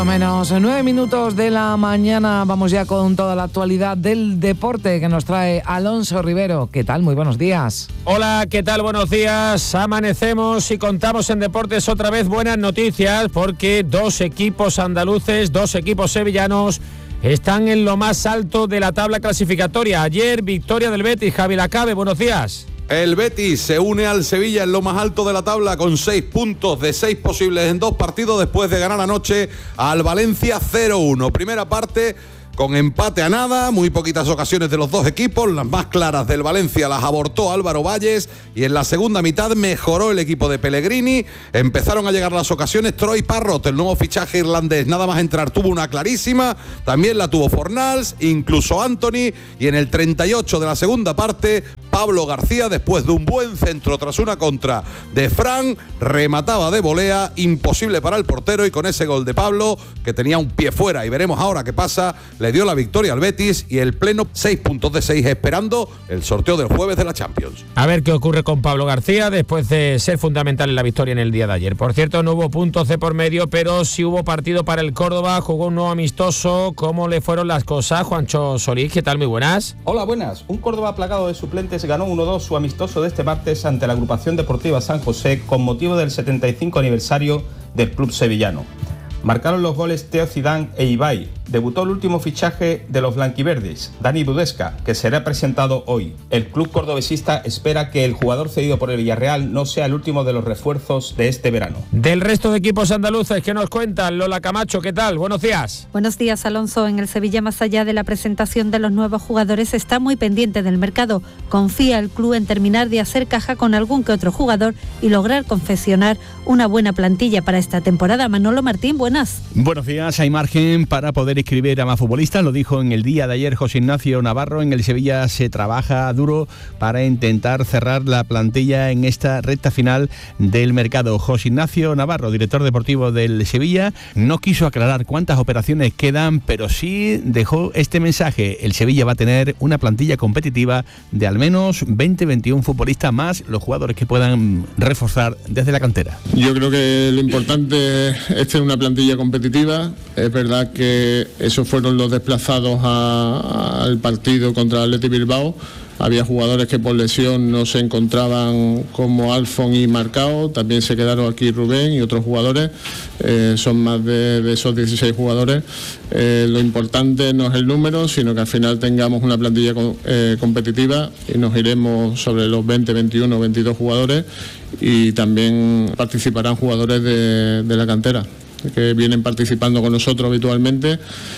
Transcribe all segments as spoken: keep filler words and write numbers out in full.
Menos nueve minutos de la mañana, vamos ya con toda la actualidad del deporte que nos trae Alonso Rivero. ¿Qué tal? Muy buenos días. Hola, ¿qué tal? Buenos días. Amanecemos y contamos en deportes otra vez buenas noticias porque dos equipos andaluces, dos equipos sevillanos están en lo más alto de la tabla clasificatoria. Ayer, victoria del Betis. Javi Lacabe, buenos días. El Betis se une al Sevilla en lo más alto de la tabla con seis puntos de seis posibles en dos partidos después de ganar anoche al Valencia cero uno. Primera parte con empate a nada, muy poquitas ocasiones de los dos equipos, las más claras del Valencia las abortó Álvaro Valles y en la segunda mitad mejoró el equipo de Pellegrini, empezaron a llegar las ocasiones. Troy Parrott, el nuevo fichaje irlandés, nada más entrar tuvo una clarísima, también la tuvo Fornals, incluso Anthony, y en el treinta y ocho de la segunda parte Pablo García, después de un buen centro tras una contra de Fran, remataba de volea, imposible para el portero, y con ese gol de Pablo, que tenía un pie fuera, y veremos ahora qué pasa, le dio la victoria al Betis y el pleno seis puntos de seis esperando el sorteo del jueves de la Champions. A ver qué ocurre con Pablo García después de ser fundamental en la victoria en el día de ayer. Por cierto, no hubo puntos de por medio, pero sí hubo partido para el Córdoba, jugó un nuevo amistoso. ¿Cómo le fueron las cosas? Juancho Solís, ¿qué tal? Muy buenas. Hola, buenas. Un Córdoba plagado de suplentes ganó uno dos su amistoso de este martes ante la agrupación deportiva San José con motivo del setenta y cinco aniversario del club sevillano. Marcaron los goles Teo Zidane e Ibai. Debutó el último fichaje de los blanquiverdes, Dani Budesca, que será presentado hoy. El club cordobesista espera que el jugador cedido por el Villarreal no sea el último de los refuerzos de este verano. Del resto de equipos andaluces, ¿qué nos cuentan? Lola Camacho, ¿qué tal? Buenos días. Buenos días, Alonso. En el Sevilla, más allá de la presentación de los nuevos jugadores, está muy pendiente del mercado. Confía el club en terminar de hacer caja con algún que otro jugador y lograr confeccionar una buena plantilla para esta temporada. Manolo Martín, buenas. Buenos días. Hay margen para poder inscribir a más futbolistas, lo dijo en el día de ayer José Ignacio Navarro. En el Sevilla se trabaja duro para intentar cerrar la plantilla en esta recta final del mercado. José Ignacio Navarro, director deportivo del Sevilla, no quiso aclarar cuántas operaciones quedan, pero sí dejó este mensaje: el Sevilla va a tener una plantilla competitiva de al menos veinte veintiún futbolistas más los jugadores que puedan reforzar desde la cantera. Yo creo que lo importante es tener una plantilla competitiva. Es verdad que esos fueron los desplazados a, al partido contra el Athletic Bilbao. Había jugadores que por lesión no se encontraban, como Alfon y Marcao. También se quedaron aquí Rubén y otros jugadores. Eh, son más de, de esos dieciséis jugadores. Eh, lo importante no es el número, sino que al final tengamos una plantilla con, eh, competitiva, y nos iremos sobre los veinte, veintiuno, veintidós jugadores, y también participarán jugadores de, de la cantera que vienen participando con nosotros habitualmente,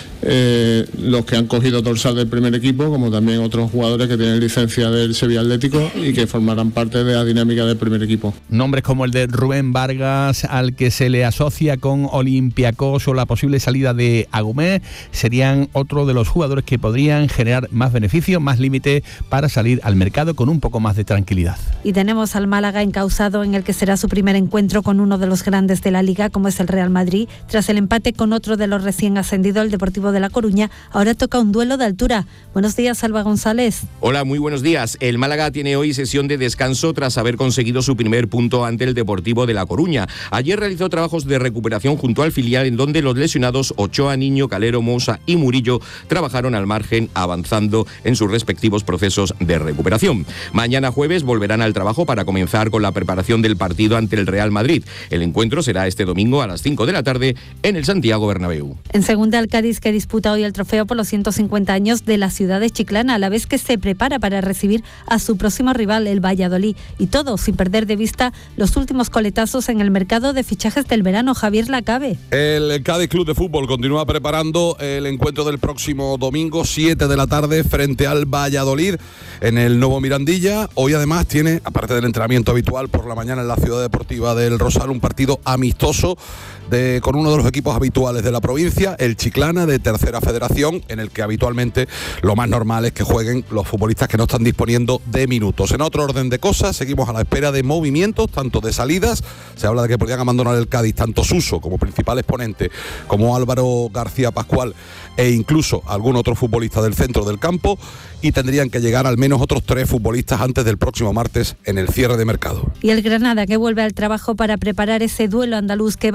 eh, los que han cogido dorsal del primer equipo, como también otros jugadores que tienen licencia del Sevilla Atlético y que formarán parte de la dinámica del primer equipo. Nombres como el de Rubén Vargas, al que se le asocia con Olympiacos, o la posible salida de Agumé, serían otro de los jugadores que podrían generar más beneficio, más límite para salir al mercado con un poco más de tranquilidad. Y tenemos al Málaga encausado en el que será su primer encuentro con uno de los grandes de la Liga, como es el Real Madrid. Tras el empate con otro de los recién ascendidos, el Deportivo de La Coruña, ahora toca un duelo de altura. Buenos días, Alba González. Hola, muy buenos días. El Málaga tiene hoy sesión de descanso tras haber conseguido su primer punto ante el Deportivo de La Coruña. Ayer realizó trabajos de recuperación junto al filial, en donde los lesionados Ochoa, Niño, Calero, Moussa y Murillo trabajaron al margen, avanzando en sus respectivos procesos de recuperación. Mañana jueves volverán al trabajo para comenzar con la preparación del partido ante el Real Madrid. El encuentro será este domingo a las cinco de la tarde en el Santiago Bernabéu. En segunda, el Cádiz, que disputa hoy el trofeo por los ciento cincuenta años de la ciudad de Chiclana, a la vez que se prepara para recibir a su próximo rival, el Valladolid, y todo sin perder de vista los últimos coletazos en el mercado de fichajes del verano. Javier Lacabe. El Cádiz Club de Fútbol continúa preparando el encuentro del próximo domingo, siete de la tarde, frente al Valladolid en el Nuevo Mirandilla. Hoy además tiene, aparte del entrenamiento habitual por la mañana en la Ciudad Deportiva del Rosal, un partido amistoso de, con uno de los equipos habituales de la provincia, el Chiclana, de Tercera Federación, en el que habitualmente lo más normal es que jueguen los futbolistas que no están disponiendo de minutos. En otro orden de cosas, seguimos a la espera de movimientos, tanto de salidas. Se habla de que podrían abandonar el Cádiz tanto Suso como principal exponente, como Álvaro García Pascual, e incluso algún otro futbolista del centro del campo, y tendrían que llegar al menos otros tres futbolistas antes del próximo martes en el cierre de mercado. Y el Granada, que vuelve al trabajo para preparar ese duelo andaluz que va a librar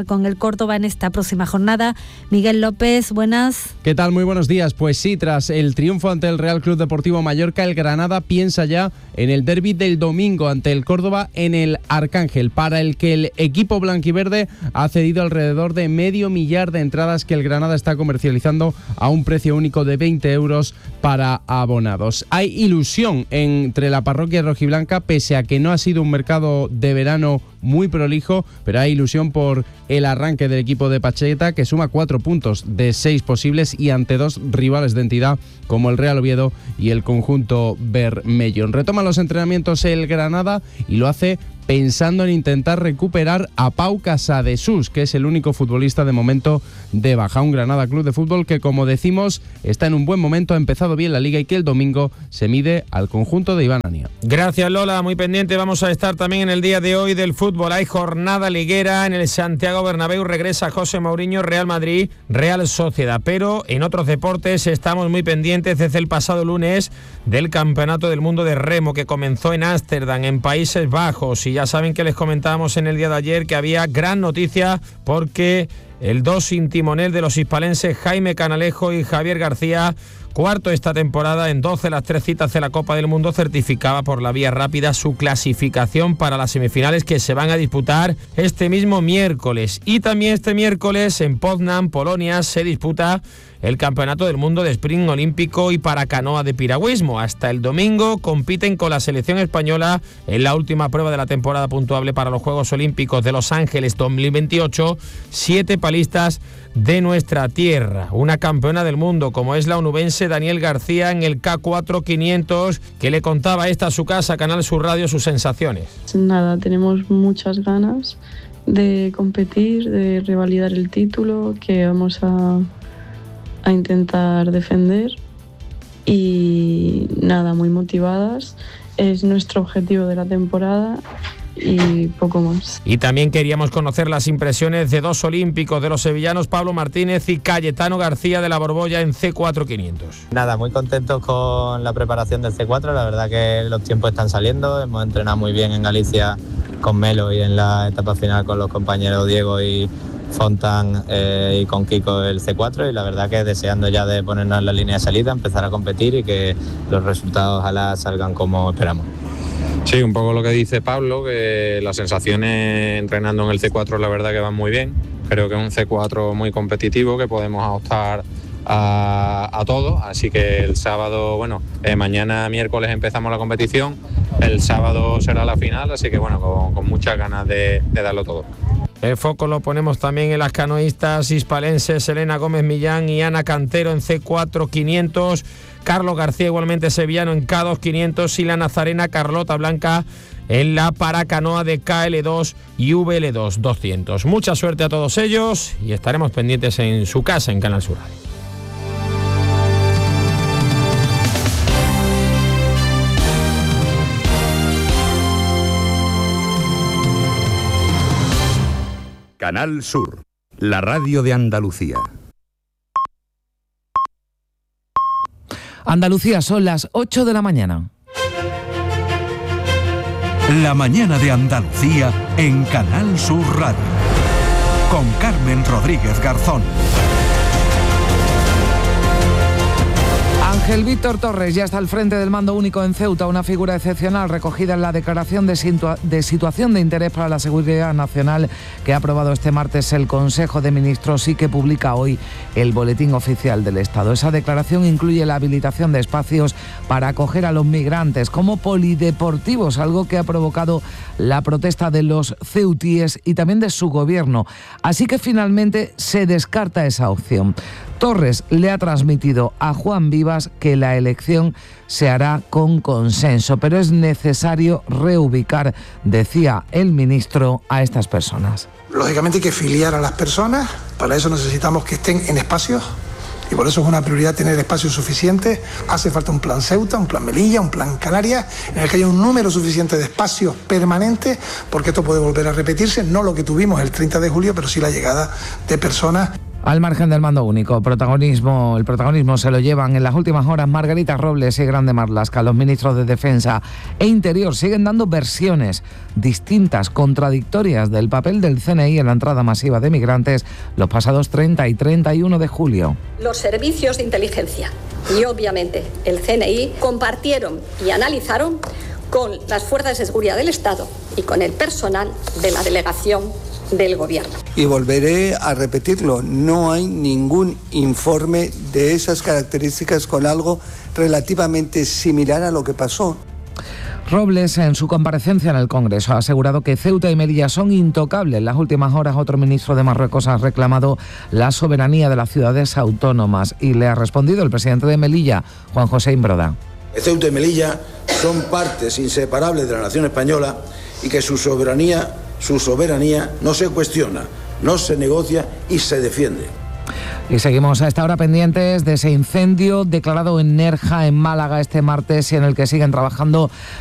con el Córdoba en esta próxima jornada. Miguel López, buenas. ¿Qué tal? Muy buenos días. Pues sí, tras el triunfo ante el Real Club Deportivo Mallorca, el Granada piensa ya en el derbi del domingo ante el Córdoba en el Arcángel, para el que el equipo blanquiverde ha cedido alrededor de medio millar de entradas que el Granada está comercializando a un precio único de veinte euros para abonados. Hay ilusión entre la parroquia rojiblanca, pese a que no ha sido un mercado de verano muy prolijo, pero hay ilusión por el arranque del equipo de Pacheta, que suma cuatro puntos de seis posibles y ante dos rivales de entidad como el Real Oviedo y el conjunto bermellón. Retoma los entrenamientos el Granada y lo hace pensando en intentar recuperar a Pau Casadesús, que es el único futbolista de momento de baja. Un Granada Club de Fútbol que, como decimos, está en un buen momento, ha empezado bien la Liga y que el domingo se mide al conjunto de Iván Ania. Gracias, Lola, muy pendiente. Vamos a estar también en el día de hoy del fútbol. Hay jornada liguera en el Santiago Bernabéu, regresa José Mourinho, Real Madrid, Real Sociedad. Pero en otros deportes estamos muy pendientes desde el pasado lunes del Campeonato del Mundo de Remo, que comenzó en Ámsterdam, en Países Bajos, y ya saben que les comentábamos en el día de ayer que había gran noticia porque el dos sin timonel de los hispalenses Jaime Canalejo y Javier García, cuarto esta temporada en doce de las tres citas de la Copa del Mundo, certificaba por la vía rápida su clasificación para las semifinales que se van a disputar este mismo miércoles. Y también este miércoles en Poznań, Polonia, se disputa el Campeonato del Mundo de Sprint Olímpico y para canoa de piragüismo. Hasta el domingo compiten con la selección española en la última prueba de la temporada puntuable para los Juegos Olímpicos de Los Ángeles dos mil veintiocho, siete palistas de nuestra tierra. Una campeona del mundo como es la onubense Daniel García en el K cuatro quinientos, que le contaba a esta su casa, Canal Sur Radio, sus sensaciones. Nada, tenemos muchas ganas de competir, de revalidar el título que vamos a a intentar defender y nada, muy motivadas. Es nuestro objetivo de la temporada y poco más. Y también queríamos conocer las impresiones de dos olímpicos de los sevillanos, Pablo Martínez y Cayetano García de la Borbolla en C cuatro quinientos. Nada, muy contentos con la preparación del C cuatro, la verdad que los tiempos están saliendo, hemos entrenado muy bien en Galicia con Melo y en la etapa final con los compañeros Diego y Fontan eh, y con Kiko el C cuatro, y la verdad que deseando ya de ponernos en la línea de salida, empezar a competir y que los resultados ojalá salgan como esperamos. Sí, un poco lo que dice Pablo, que las sensaciones entrenando en el C cuatro la verdad que van muy bien. Creo que es un C cuatro muy competitivo, que podemos optar a, a todo, así que el sábado, bueno, eh, mañana miércoles empezamos la competición, el sábado será la final, así que bueno, con, con muchas ganas de, de darlo todo. El foco lo ponemos también en las canoístas hispalenses Elena Gómez Millán y Ana Cantero en C cuatro quinientos, Carlos García igualmente sevillano en K dos quinientos y la nazarena Carlota Blanca en la paracanoa de K L dos y V L dos doscientos. Mucha suerte a todos ellos y estaremos pendientes en su casa en Canal Sur Radio. Canal Sur, la radio de Andalucía. Andalucía, son las ocho de la mañana. La mañana de Andalucía en Canal Sur Radio. Con Carmen Rodríguez Garzón. Ángel Víctor Torres ya está al frente del mando único en Ceuta, una figura excepcional recogida en la declaración de, situa- de situación de interés para la seguridad nacional que ha aprobado este martes el Consejo de Ministros y que publica hoy el Boletín Oficial del Estado. Esa declaración incluye la habilitación de espacios para acoger a los migrantes como polideportivos, algo que ha provocado la protesta de los ceutíes y también de su gobierno. Así que finalmente se descarta esa opción. Torres le ha transmitido a Juan Vivas que la elección se hará con consenso, pero es necesario reubicar, decía el ministro, a estas personas. Lógicamente hay que filiar a las personas, para eso necesitamos que estén en espacios y por eso es una prioridad tener espacios suficientes. Hace falta un plan Ceuta, un plan Melilla, un plan Canarias, en el que haya un número suficiente de espacios permanentes, porque esto puede volver a repetirse, no lo que tuvimos el treinta de julio, pero sí la llegada de personas. Al margen del mando único, protagonismo, el protagonismo se lo llevan en las últimas horas Margarita Robles y Grande Marlaska. Los ministros de Defensa e Interior siguen dando versiones distintas, contradictorias del papel del C N I en la entrada masiva de migrantes los pasados treinta y treinta y uno de julio. Los servicios de inteligencia y obviamente el C N I compartieron y analizaron con las fuerzas de seguridad del Estado y con el personal de la delegación del Gobierno. Y volveré a repetirlo, no hay ningún informe de esas características con algo relativamente similar a lo que pasó. Robles, en su comparecencia en el Congreso, ha asegurado que Ceuta y Melilla son intocables. En las últimas horas, otro ministro de Marruecos ha reclamado la soberanía de las ciudades autónomas y le ha respondido el presidente de Melilla, Juan José Imbroda. Ceuta y Melilla son partes inseparables de la nación española y que su soberanía Su soberanía no se cuestiona, no se negocia y se defiende. Y seguimos a esta hora pendientes de ese incendio declarado en Nerja, en Málaga, este martes, y en el que siguen trabajando